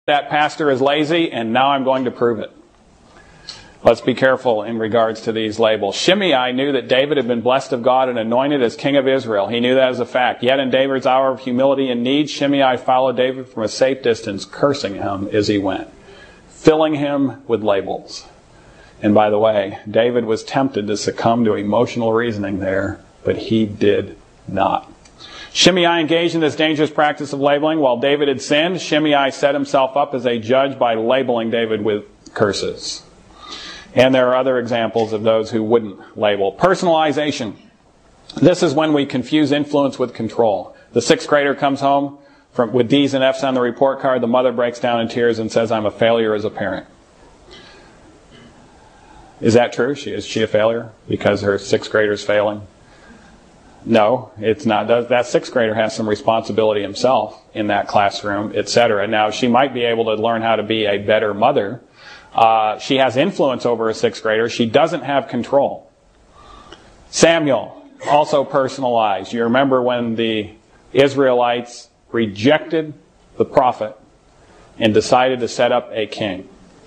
that pastor is lazy, and now I'm going to prove it. Let's be careful in regards to these labels. Shimei knew that David had been blessed of God and anointed as king of Israel. He knew that as a fact. Yet in David's hour of humility and need, Shimei followed David from a safe distance, cursing him as he went, filling him with labels. And by the way, David was tempted to succumb to emotional reasoning there, but he did not. Shimei engaged in this dangerous practice of labeling. While David had sinned, Shimei set himself up as a judge by labeling David with curses. And there are other examples of those who wouldn't label. Personalization. This is when we confuse influence with control. The sixth grader comes home with D's and F's on the report card. The mother breaks down in tears and says, "I'm a failure as a parent." Is that true? Is she a failure because her sixth grader's failing? No, it's not. That sixth grader has some responsibility himself in that classroom, etc. Now, she might be able to learn how to be a better mother. She has influence over a sixth grader. She doesn't have control. Samuel, also personalized. You remember when the Israelites rejected the prophet and decided to set up a king.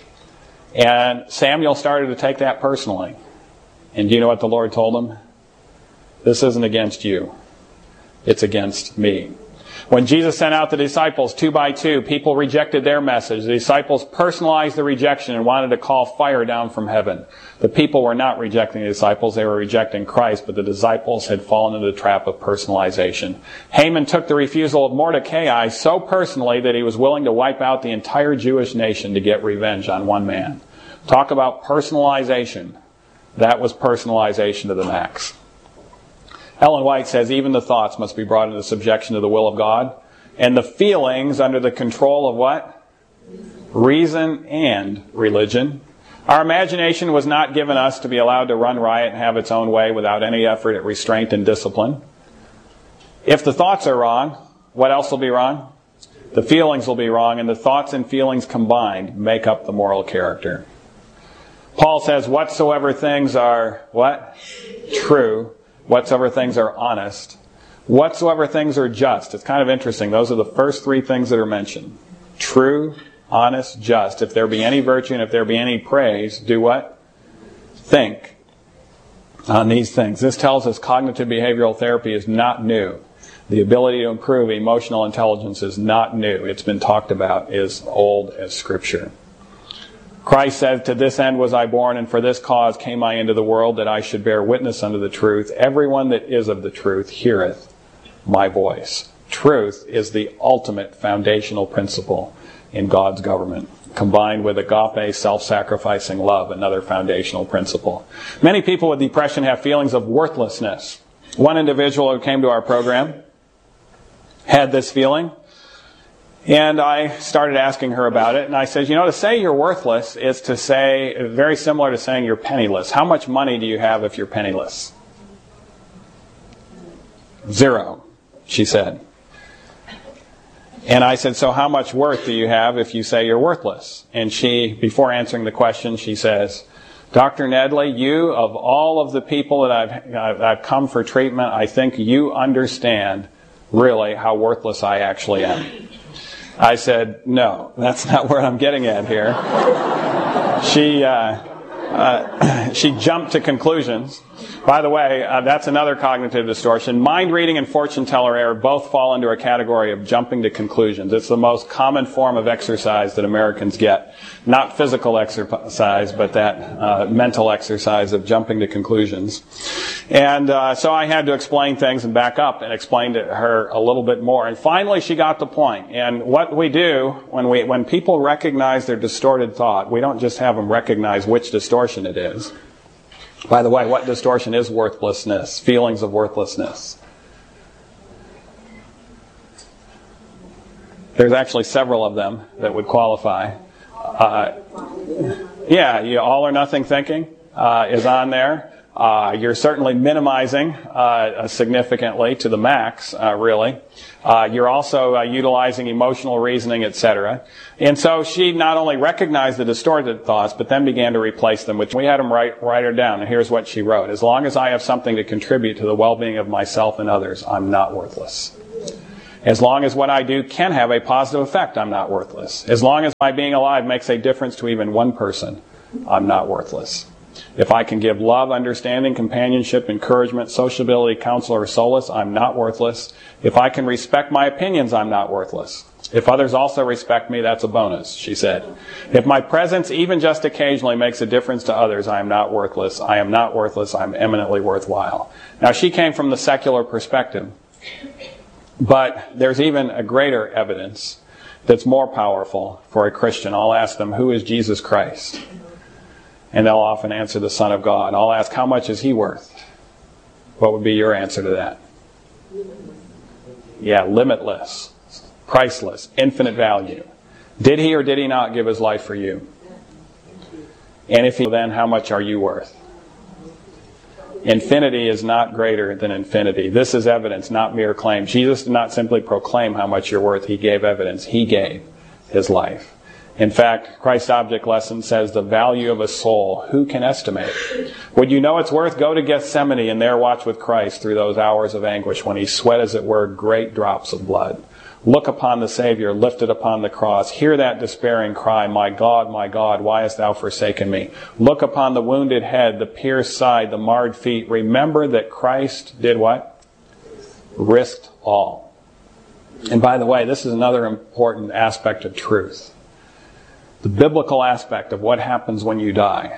And Samuel started to take that personally. And do you know what the Lord told him? This isn't against you. It's against me. When Jesus sent out the disciples 2 by 2, people rejected their message. The disciples personalized the rejection and wanted to call fire down from heaven. The people were not rejecting the disciples, they were rejecting Christ, but the disciples had fallen into the trap of personalization. Haman took the refusal of Mordecai so personally that he was willing to wipe out the entire Jewish nation to get revenge on one man. Talk about personalization. That was personalization to the max. Ellen White says even the thoughts must be brought into subjection to the will of God, and the feelings under the control of what? Reason and religion. Our imagination was not given us to be allowed to run riot and have its own way without any effort at restraint and discipline. If the thoughts are wrong, what else will be wrong? The feelings will be wrong, and the thoughts and feelings combined make up the moral character. Paul says, whatsoever things are, what? True. Whatsoever things are honest. Whatsoever things are just. It's kind of interesting. Those are the first three things that are mentioned. True, honest, just. If there be any virtue and if there be any praise, do what? Think on these things. This tells us cognitive behavioral therapy is not new. The ability to improve emotional intelligence is not new. It's been talked about as old as Scripture. Christ said, "To this end was I born, and for this cause came I into the world, that I should bear witness unto the truth. Everyone that is of the truth heareth my voice." Truth is the ultimate foundational principle in God's government, combined with agape, self-sacrificing love, another foundational principle. Many people with depression have feelings of worthlessness. One individual who came to our program had this feeling. And I started asking her about it, and I said, to say you're worthless is to say, very similar to saying you're penniless. How much money do you have if you're penniless? 0, she said. And I said, so how much worth do you have if you say you're worthless? And she, before answering the question, she says, Dr. Nedley, you, of all of the people that I've come for treatment, I think you understand really how worthless I actually am. I said, no, that's not where I'm getting at here. She jumped to conclusions. By the way, that's another cognitive distortion. Mind reading and fortune teller error both fall into a category of jumping to conclusions. It's the most common form of exercise that Americans get. Not physical exercise, but that mental exercise of jumping to conclusions. And so I had to explain things and back up and explain to her a little bit more. And finally she got the point. And what we do when people recognize their distorted thought, we don't just have them recognize which distortion it is. By the way, what distortion is worthlessness? Feelings of worthlessness. There's actually several of them that would qualify. All or nothing thinking is on there. You're certainly minimizing significantly to the max, really. You're also utilizing emotional reasoning, etc. And so she not only recognized the distorted thoughts, but then began to replace them, which we had them write her down. And here's what she wrote. As long as I have something to contribute to the well-being of myself and others, I'm not worthless. As long as what I do can have a positive effect, I'm not worthless. As long as my being alive makes a difference to even one person, I'm not worthless. If I can give love, understanding, companionship, encouragement, sociability, counsel, or solace, I'm not worthless. If I can respect my opinions, I'm not worthless. If others also respect me, that's a bonus, she said. If my presence, even just occasionally, makes a difference to others, I am not worthless. I am not worthless. I'm eminently worthwhile. Now, she came from the secular perspective. But there's even a greater evidence that's more powerful for a Christian. I'll ask them, who is Jesus Christ? And they'll often answer, the Son of God. I'll ask, how much is He worth? What would be your answer to that? Yeah, limitless, priceless, infinite value. Did He or did He not give His life for you? And if He, then how much are you worth? Infinity is not greater than infinity. This is evidence, not mere claim. Jesus did not simply proclaim how much you're worth. He gave evidence. He gave His life. In fact, Christ's Object Lesson says the value of a soul, who can estimate? Would you know its worth? Go to Gethsemane and there watch with Christ through those hours of anguish when He sweat, as it were, great drops of blood. Look upon the Savior lifted upon the cross. Hear that despairing cry, my God, why hast thou forsaken me? Look upon the wounded head, the pierced side, the marred feet. Remember that Christ did what? Risked all. And by the way, this is another important aspect of truth. The biblical aspect of what happens when you die.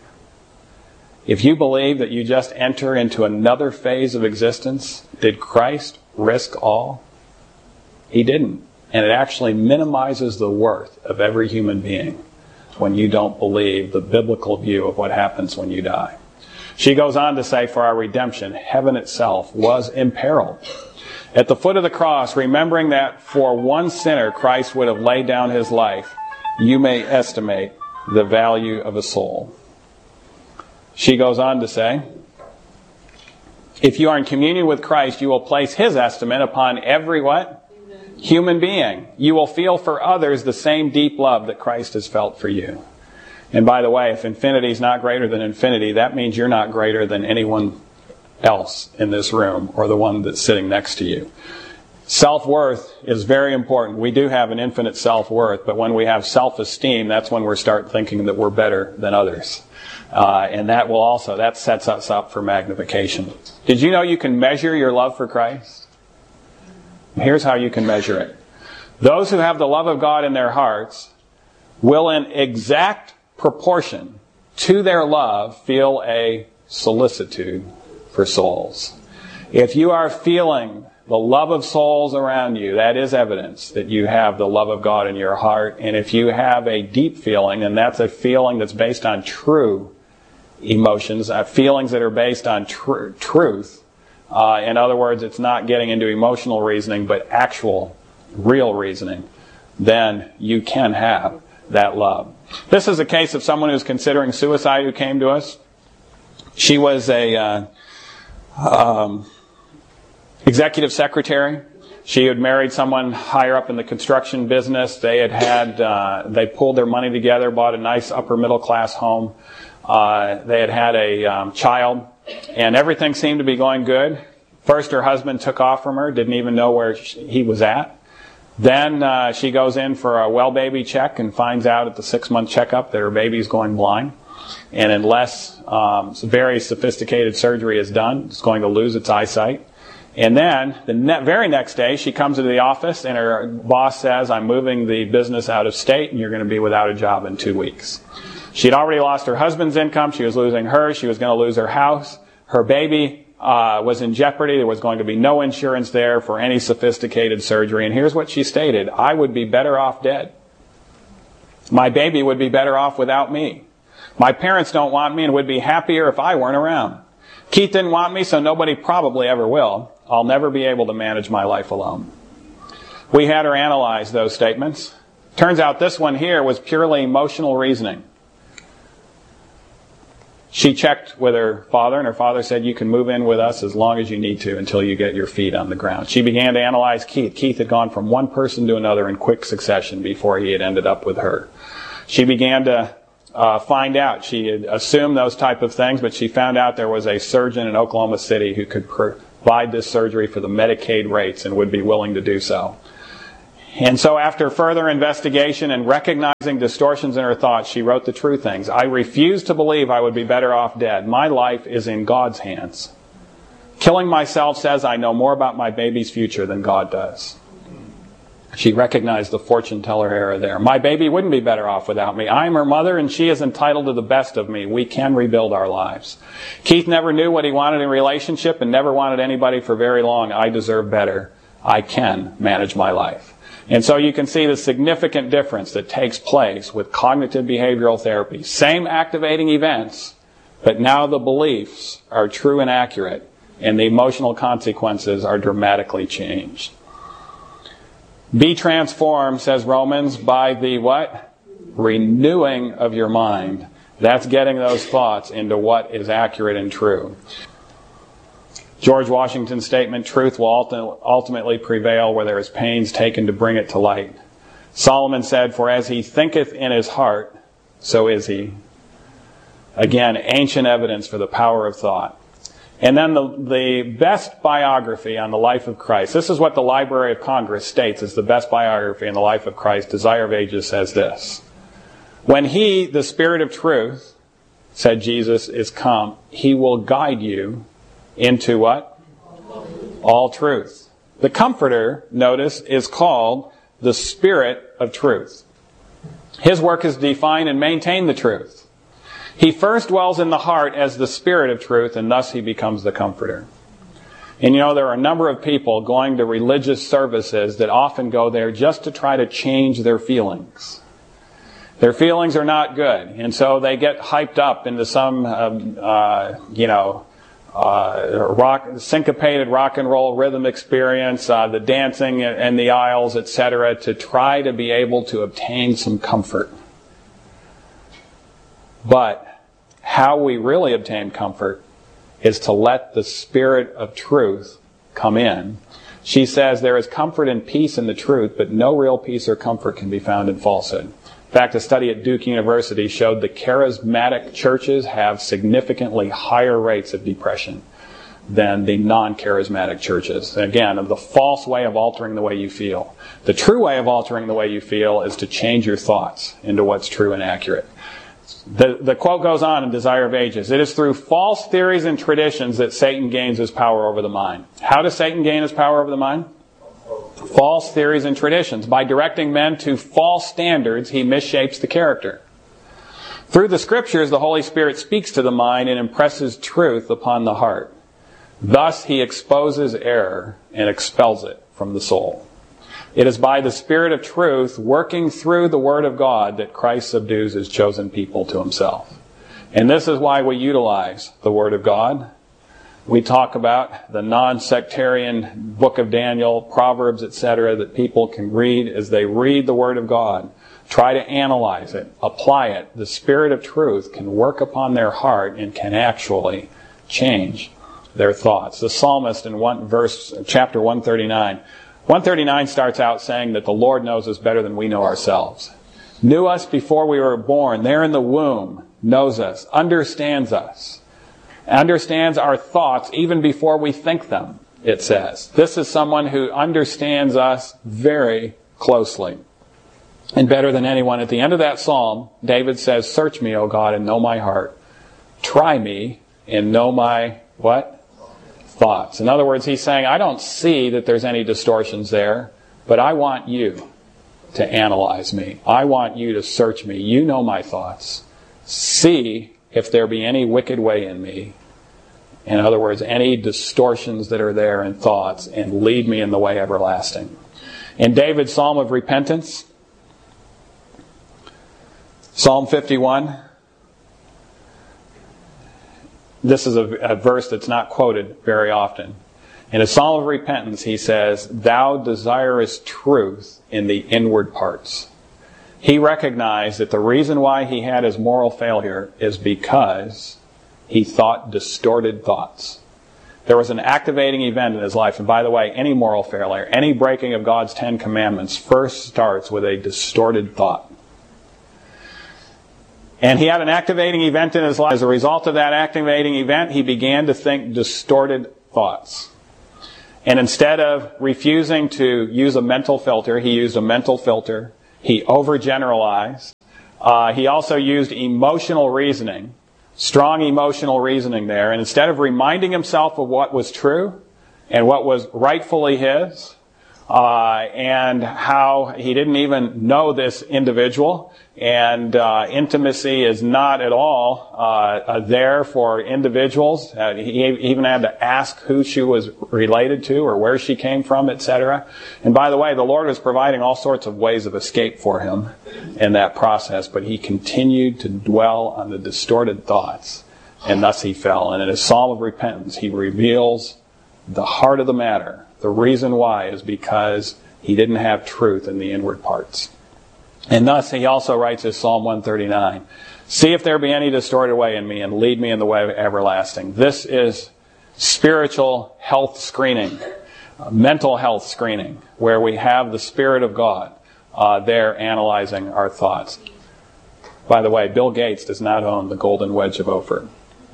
If you believe that you just enter into another phase of existence, did Christ risk all? He didn't. And it actually minimizes the worth of every human being when you don't believe the biblical view of what happens when you die. She goes on to say, for our redemption, heaven itself was imperiled. At the foot of the cross, remembering that for one sinner Christ would have laid down His life, you may estimate the value of a soul. She goes on to say, if you are in communion with Christ, you will place His estimate upon every what? Human being. You will feel for others the same deep love that Christ has felt for you. And by the way, if infinity is not greater than infinity, that means you're not greater than anyone else in this room or the one that's sitting next to you. Self-worth is very important. We do have an infinite self-worth, but when we have self-esteem, that's when we start thinking that we're better than others. And that sets us up for magnification. Did you know you can measure your love for Christ? Here's how you can measure it. Those who have the love of God in their hearts will in exact proportion to their love feel a solicitude for souls. If you are feeling the love of souls around you, that is evidence that you have the love of God in your heart. And if you have a deep feeling, and that's a feeling that's based on true emotions, feelings that are based on truth, in other words, it's not getting into emotional reasoning, but actual, real reasoning, then you can have that love. This is a case of someone who's considering suicide who came to us. She was a executive secretary. She had married someone higher up in the construction business. They pulled their money together, bought a nice upper middle class home. They had a child. And everything seemed to be going good. First, her husband took off from her, didn't even know where he was at. Then she goes in for a well baby check and finds out at the 6-month checkup that her baby's going blind. And unless very sophisticated surgery is done, it's going to lose its eyesight. And then the very next day, she comes into the office and her boss says, I'm moving the business out of state and you're going to be without a job in 2 weeks. She'd already lost her husband's income. She was losing hers. She was going to lose her house. Her baby was in jeopardy. There was going to be no insurance there for any sophisticated surgery. And here's what she stated. I would be better off dead. My baby would be better off without me. My parents don't want me and would be happier if I weren't around. Keith didn't want me, so nobody probably ever will. I'll never be able to manage my life alone. We had her analyze those statements. Turns out this one here was purely emotional reasoning. She checked with her father, and her father said, you can move in with us as long as you need to until you get your feet on the ground. She began to analyze Keith. Keith had gone from one person to another in quick succession before he had ended up with her. She began to find out. She had assumed those type of things, but she found out there was a surgeon in Oklahoma City who could provide this surgery for the Medicaid rates and would be willing to do so. And so after further investigation and recognizing distortions in her thoughts, she wrote the true things. I refuse to believe I would be better off dead. My life is in God's hands. Killing myself says I know more about my baby's future than God does. She recognized the fortune teller error there. My baby wouldn't be better off without me. I am her mother and she is entitled to the best of me. We can rebuild our lives. Keith never knew what he wanted in a relationship and never wanted anybody for very long. I deserve better. I can manage my life. And so you can see the significant difference that takes place with cognitive behavioral therapy. Same activating events, but now the beliefs are true and accurate, and the emotional consequences are dramatically changed. Be transformed, says Romans, by the what? Renewing of your mind. That's getting those thoughts into what is accurate and true. George Washington's statement, truth will ultimately prevail where there is pains taken to bring it to light. Solomon said, for as he thinketh in his heart, so is he. Again, ancient evidence for the power of thought. And then the best biography on the life of Christ. This is what the Library of Congress states is the best biography on the life of Christ. Desire of Ages says this. When he, the Spirit of truth, said Jesus, is come, he will guide you into what? All truth. The Comforter, notice, is called the Spirit of truth. His work is to define and maintain the truth. He first dwells in the heart as the Spirit of truth, and thus he becomes the Comforter. And you know, there are a number of people going to religious services that often go there just to try to change their feelings. Their feelings are not good, and so they get hyped up into some, syncopated rock and roll rhythm experience, the dancing in the aisles, etc., to try to be able to obtain some comfort. But how we really obtain comfort is to let the Spirit of truth come in. She says there is comfort and peace in the truth, but no real peace or comfort can be found in falsehood. In fact, a study at Duke University showed the charismatic churches have significantly higher rates of depression than the non-charismatic churches. Again, of the false way of altering the way you feel. The true way of altering the way you feel is to change your thoughts into what's true and accurate. The quote goes on in Desire of Ages. It is through false theories and traditions that Satan gains his power over the mind. How does Satan gain his power over the mind? False theories and traditions. By directing men to false standards, he misshapes the character. Through the Scriptures, the Holy Spirit speaks to the mind and impresses truth upon the heart. Thus, he exposes error and expels it from the soul. It is by the Spirit of truth working through the Word of God that Christ subdues his chosen people to himself. And this is why we utilize the Word of God. We talk about the non-sectarian book of Daniel, Proverbs, etc., that people can read as they read the Word of God. Try to analyze it, apply it. The Spirit of truth can work upon their heart and can actually change their thoughts. The psalmist in chapter 139. 139 starts out saying that the Lord knows us better than we know ourselves. Knew us before we were born, there in the womb, knows us, understands us. Understands our thoughts even before we think them, it says. This is someone who understands us very closely. And better than anyone. At the end of that psalm, David says, search me, O God, and know my heart. Try me and know my, what? Thoughts. In other words, he's saying, I don't see that there's any distortions there, but I want you to analyze me. I want you to search me. You know my thoughts. See if there be any wicked way in me. In other words, any distortions that are there in thoughts, and lead me in the way everlasting. In David's Psalm of Repentance, Psalm 51, this is a verse that's not quoted very often. In a Psalm of Repentance, he says, Thou desirest truth in the inward parts. He recognized that the reason why he had his moral failure is because he thought distorted thoughts. There was an activating event in his life. And by the way, any moral failure, any breaking of God's 10 Commandments first starts with a distorted thought. And he had an activating event in his life. As a result of that activating event, he began to think distorted thoughts. And instead of refusing to use a mental filter, he used a mental filter. He overgeneralized. He also used emotional reasoning, strong emotional reasoning there. And instead of reminding himself of what was true and what was rightfully his, and how he didn't even know this individual, and intimacy is not at all there for individuals. He even had to ask who she was related to or where she came from, etc. And by the way, the Lord was providing all sorts of ways of escape for him in that process, but he continued to dwell on the distorted thoughts, and thus he fell. And in his psalm of repentance, he reveals the heart of the matter. The reason why is because he didn't have truth in the inward parts. And thus he also writes his Psalm 139. See if there be any distorted way in me, and lead me in the way everlasting. This is spiritual health screening, mental health screening, where we have the Spirit of God there analyzing our thoughts. By the way, Bill Gates does not own the golden wedge of Ophir.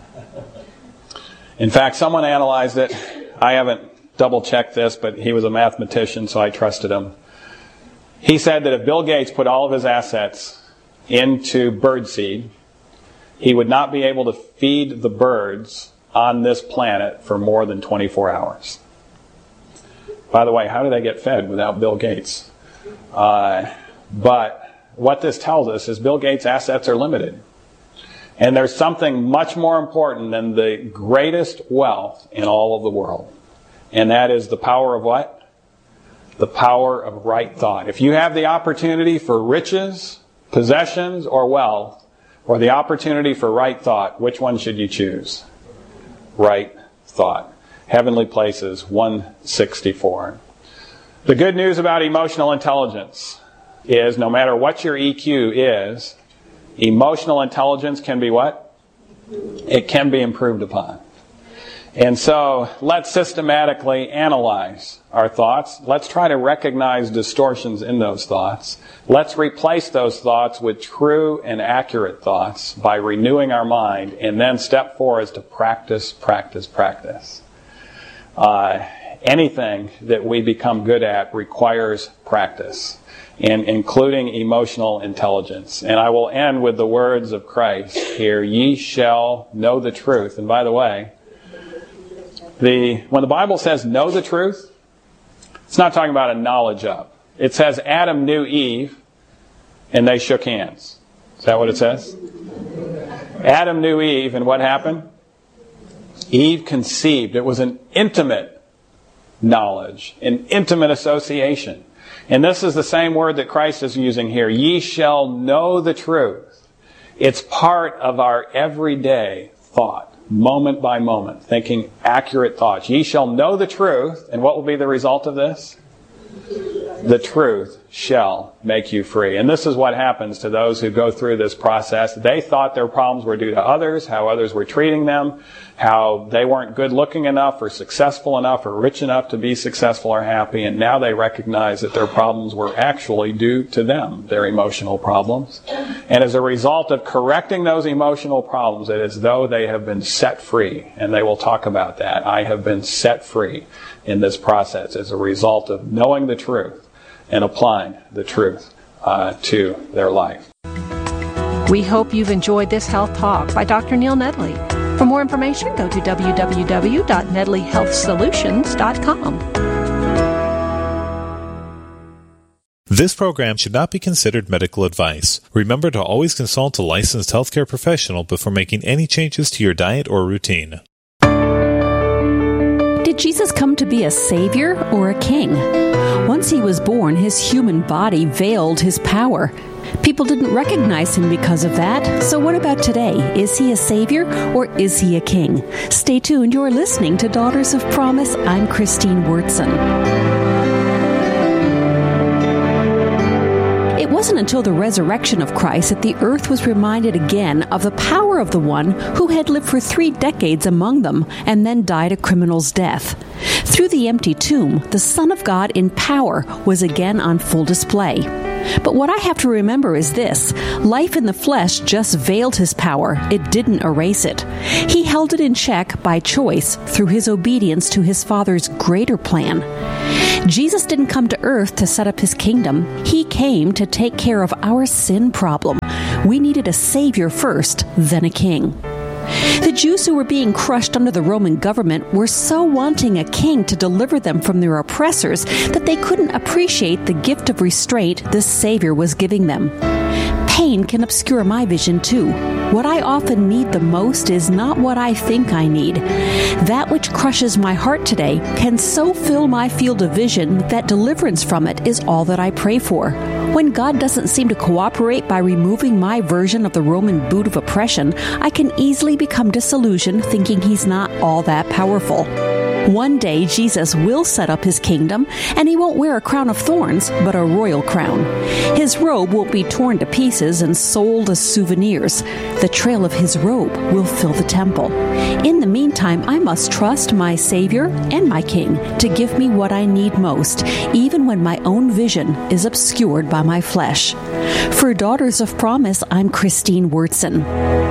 In fact, someone analyzed it. I haven't double-checked this, but he was a mathematician, so I trusted him. He said that if Bill Gates put all of his assets into birdseed, he would not be able to feed the birds on this planet for more than 24 hours. By the way, how do they get fed without Bill Gates? But what this tells us is Bill Gates' assets are limited. And there's something much more important than the greatest wealth in all of the world. And that is the power of what? The power of right thought. If you have the opportunity for riches, possessions, or wealth, or the opportunity for right thought, which one should you choose? Right thought. Heavenly Places, 164. The good news about emotional intelligence is no matter what your EQ is, emotional intelligence can be what? It can be improved upon. And so let's systematically analyze our thoughts. Let's try to recognize distortions in those thoughts. Let's replace those thoughts with true and accurate thoughts by renewing our mind. And then step 4 is to practice, practice, practice. Anything that we become good at requires practice, and including emotional intelligence. And I will end with the words of Christ here, ye shall know the truth. And by the way, when the Bible says know the truth, it's not talking about a knowledge of. It says Adam knew Eve, and they shook hands. Is that what it says? Adam knew Eve, and what happened? Eve conceived. It was an intimate knowledge, an intimate association. And this is the same word that Christ is using here. Ye shall know the truth. It's part of our everyday thought. Moment by moment, thinking accurate thoughts. Ye shall know the truth, and what will be the result of this? The truth shall make you free. And this is what happens to those who go through this process. They thought their problems were due to others, how others were treating them, how they weren't good looking enough or successful enough or rich enough to be successful or happy, and now they recognize that their problems were actually due to them, their emotional problems. And as a result of correcting those emotional problems, it is as though they have been set free, and they will talk about that. I have been set free in this process as a result of knowing the truth and applying the truth to their life. We hope you've enjoyed this Health Talk by Dr. Neil Nedley. For more information, go to www.nedleyhealthsolutions.com. This program should not be considered medical advice. Remember to always consult a licensed healthcare professional before making any changes to your diet or routine. Did Jesus come to be a savior or a king? Once he was born, his human body veiled his power. People didn't recognize him because of that. So what about today? Is he a savior or is he a king? Stay tuned. You're listening to Daughters of Promise. I'm Christine Wurtson. It wasn't until the resurrection of Christ that the earth was reminded again of the power of the one who had lived for 3 decades among them and then died a criminal's death. Through the empty tomb, the Son of God in power was again on full display. But what I have to remember is this: life in the flesh just veiled his power. It didn't erase it. He held it in check by choice through his obedience to his Father's greater plan. Jesus didn't come to earth to set up his kingdom. He came to take care of our sin problem. We needed a Savior first, then a king. The Jews who were being crushed under the Roman government were so wanting a king to deliver them from their oppressors that they couldn't appreciate the gift of restraint this Savior was giving them. Pain can obscure my vision too. What I often need the most is not what I think I need. That which crushes my heart today can so fill my field of vision that deliverance from it is all that I pray for. When God doesn't seem to cooperate by removing my version of the Roman boot of oppression, I can easily become disillusioned thinking he's not all that powerful. One day, Jesus will set up his kingdom, and he won't wear a crown of thorns, but a royal crown. His robe won't be torn to pieces and sold as souvenirs. The trail of his robe will fill the temple. In the meantime, I must trust my Savior and my King to give me what I need most, even when my own vision is obscured by my flesh. For Daughters of Promise, I'm Christine Wurtson.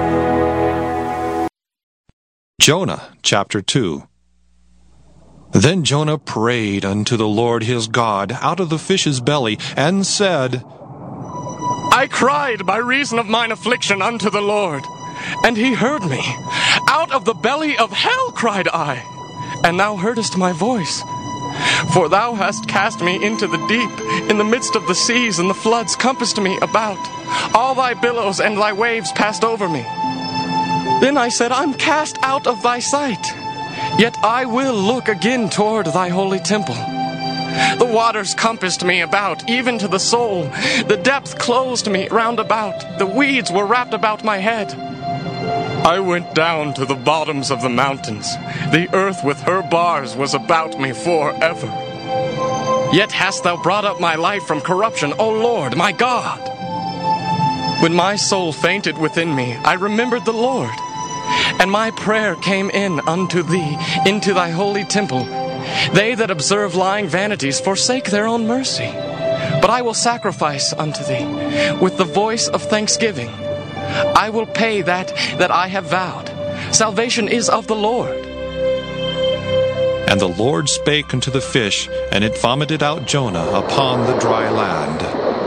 Jonah, chapter 2. Then Jonah prayed unto the Lord his God out of the fish's belly, and said, I cried by reason of mine affliction unto the Lord, and he heard me. Out of the belly of hell cried I, and thou heardest my voice. For thou hast cast me into the deep, in the midst of the seas, and the floods compassed me about. All thy billows and thy waves passed over me. Then I said, I'm cast out of thy sight. Yet I will look again toward thy holy temple. The waters compassed me about, even to the soul. The depth closed me round about. The weeds were wrapped about my head. I went down to the bottoms of the mountains. The earth with her bars was about me forever. Yet hast thou brought up my life from corruption, O Lord, my God. When my soul fainted within me, I remembered the Lord. And my prayer came in unto thee, into thy holy temple. They that observe lying vanities forsake their own mercy. But I will sacrifice unto thee with the voice of thanksgiving. I will pay that I have vowed. Salvation is of the Lord. And the Lord spake unto the fish, and it vomited out Jonah upon the dry land.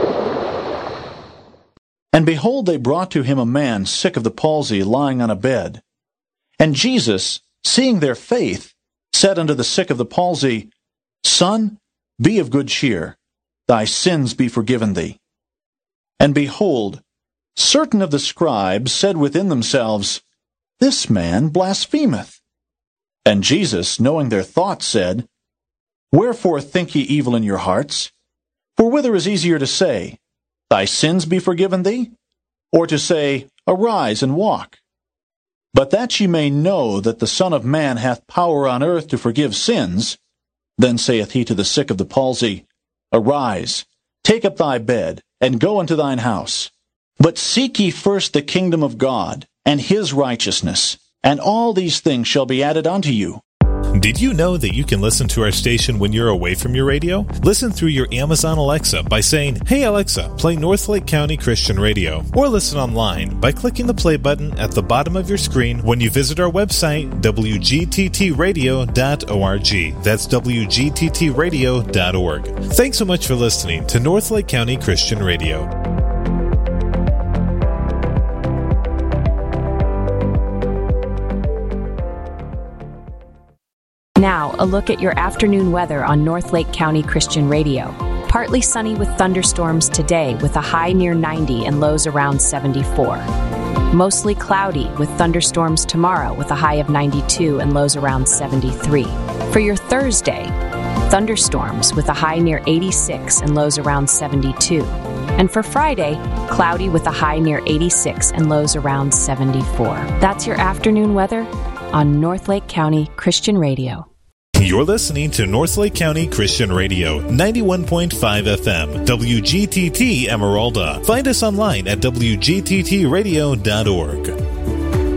And behold, they brought to him a man sick of the palsy, lying on a bed. And Jesus, seeing their faith, said unto the sick of the palsy, Son, be of good cheer, thy sins be forgiven thee. And behold, certain of the scribes said within themselves, This man blasphemeth. And Jesus, knowing their thoughts, said, Wherefore think ye evil in your hearts? For whither is easier to say, Thy sins be forgiven thee? Or to say, Arise and walk? But that ye may know that the Son of Man hath power on earth to forgive sins, then saith he to the sick of the palsy, Arise, take up thy bed, and go unto thine house. But seek ye first the kingdom of God, and his righteousness, and all these things shall be added unto you. Did you know that you can listen to our station when you're away from your radio? Listen through your Amazon Alexa by saying, Hey Alexa, play Northlake County Christian Radio. Or listen online by clicking the play button at the bottom of your screen when you visit our website, wgttradio.org. That's wgttradio.org. Thanks so much for listening to Northlake County Christian Radio. Now, a look at your afternoon weather on Northlake County Christian Radio. Partly sunny with thunderstorms today with a high near 90 and lows around 74. Mostly cloudy with thunderstorms tomorrow with a high of 92 and lows around 73. For your Thursday, thunderstorms with a high near 86 and lows around 72. And for Friday, cloudy with a high near 86 and lows around 74. That's your afternoon weather on Northlake County Christian Radio. You're listening to Northlake County Christian Radio, 91.5 FM, WGTT Emeralda. Find us online at WGTTradio.org.